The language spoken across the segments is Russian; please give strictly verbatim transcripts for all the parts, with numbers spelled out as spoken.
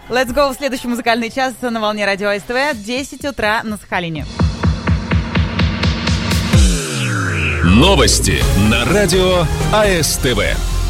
Let's go в следующий музыкальный час на волне радио СТВ. десять утра на Сахалине. Новости на радио АСТВ.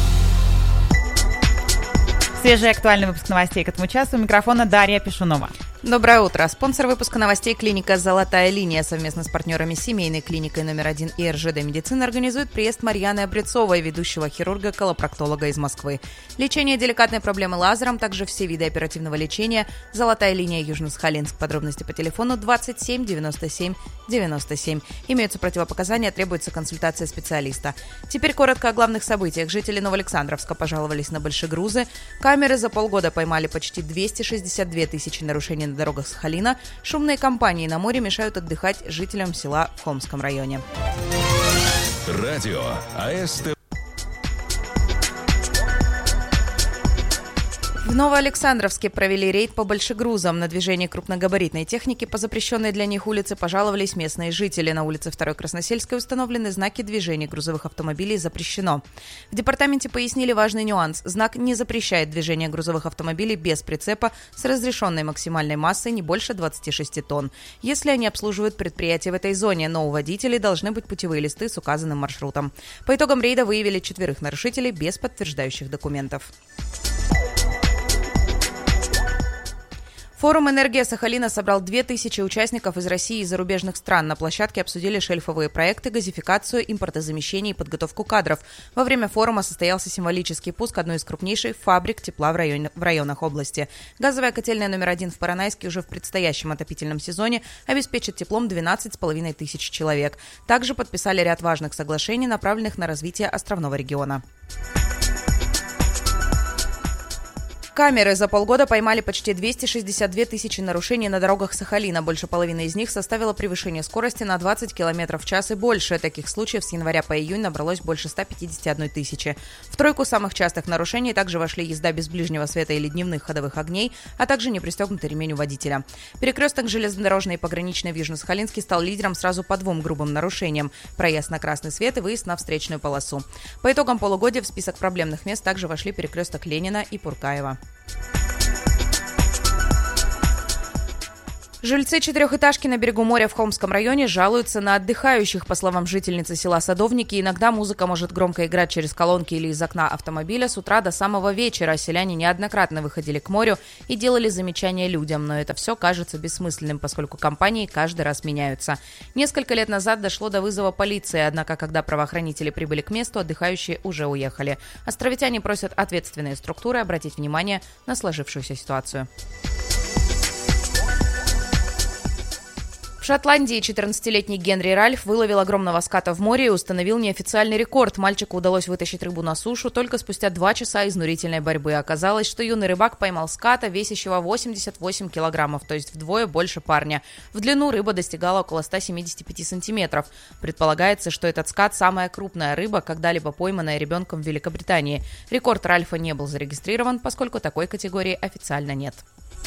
Свежий актуальный выпуск новостей к этому часу. У микрофона Дарья Пешунова. Доброе утро. Спонсор выпуска новостей — клиника «Золотая линия». Совместно с партнерами семейной клиникой номер один и эр жэ дэ Медицина организует приезд Марьяны Обрецовой, ведущего хирурга-колопроктолога из Москвы. Лечение деликатной проблемы лазером, также все виды оперативного лечения. «Золотая линия», Южно-Сахалинск. Подробности по телефону двадцать семь девяносто семь девяносто семь. Имеются противопоказания, требуется консультация специалиста. Теперь коротко о главных событиях. Жители Новоалександровска пожаловались на большегрузы. Камеры за полгода поймали почти двести шестьдесят две тысячи нарушений на дорогах Сахалина. Шумные компании на море мешают отдыхать жителям села в Хомском районе. Радио АСТВ. В Новоалександровске провели рейд по большегрузам. На движение крупногабаритной техники по запрещенной для них улице пожаловались местные жители. На улице второй Красносельской установлены знаки движения грузовых автомобилей «Запрещено». В департаменте пояснили важный нюанс. Знак не запрещает движение грузовых автомобилей без прицепа с разрешенной максимальной массой не больше двадцати шести тонн. Если они обслуживают предприятия в этой зоне, но у водителей должны быть путевые листы с указанным маршрутом. По итогам рейда выявили четверых нарушителей без подтверждающих документов. Форум «Энергия Сахалина» собрал две тысячи участников из России и зарубежных стран. На площадке обсудили шельфовые проекты, газификацию, импортозамещение и подготовку кадров. Во время форума состоялся символический пуск одной из крупнейших фабрик тепла в, районе, в районах области. Газовая котельная номер один в Поронайске уже в предстоящем отопительном сезоне обеспечит теплом двенадцать с половиной тысяч человек. Также подписали ряд важных соглашений, направленных на развитие островного региона. Камеры за полгода поймали почти двести шестьдесят две тысячи нарушений на дорогах Сахалина. Больше половины из них составило превышение скорости на двадцать километров в час и больше. Таких случаев с января по июнь набралось больше ста пятидесяти одной тысячи. В тройку самых частых нарушений также вошли езда без ближнего света или дневных ходовых огней, а также непристегнутый ремень у водителя. Перекресток железнодорожной и пограничной в Южно-Сахалинске стал лидером сразу по двум грубым нарушениям – проезд на красный свет и выезд на встречную полосу. По итогам полугодия в список проблемных мест также вошли перекресток Ленина и Пуркаева. Жильцы четырехэтажки на берегу моря в Хомском районе жалуются на отдыхающих. По словам жительницы села Садовники, иногда музыка может громко играть через колонки или из окна автомобиля с утра до самого вечера. Селяне неоднократно выходили к морю и делали замечания людям, но это все кажется бессмысленным, поскольку компании каждый раз меняются. Несколько лет назад дошло до вызова полиции, однако, когда правоохранители прибыли к месту, отдыхающие уже уехали. Островитяне просят ответственные структуры обратить внимание на сложившуюся ситуацию. В Шотландии четырнадцатилетний Генри Ральф выловил огромного ската в море и установил неофициальный рекорд. Мальчику удалось вытащить рыбу на сушу только спустя два часа изнурительной борьбы. Оказалось, что юный рыбак поймал ската, весящего восемьдесят восемь килограммов, то есть вдвое больше парня. В длину рыба достигала около ста семидесяти пяти сантиметров. Предполагается, что этот скат – самая крупная рыба, когда-либо пойманная ребенком в Великобритании. Рекорд Ральфа не был зарегистрирован, поскольку такой категории официально нет.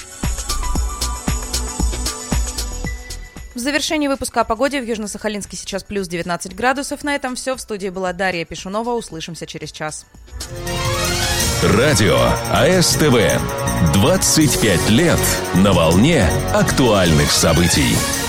В завершении выпуска о погоде в Южно-Сахалинске сейчас плюс девятнадцать градусов. На этом все. В студии была Дарья Пешунова. Услышимся через час. Радио АСТВ. двадцать пять лет на волне актуальных событий.